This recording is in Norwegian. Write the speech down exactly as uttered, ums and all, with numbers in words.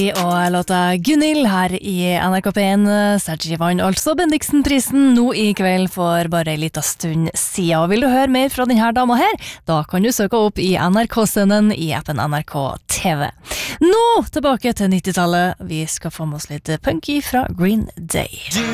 Og låta Gunhild her i N R K P en. Sergi vant altså Bendiksen-prisen nå i kveld for bare en liten stund siden. Og vil du høre mer fra denne dama her, da kan du søke opp i N R K-scenen i appen N R K T V. Nå tilbake til nittitallet. Vi skal få med oss litt punky fra Green Day.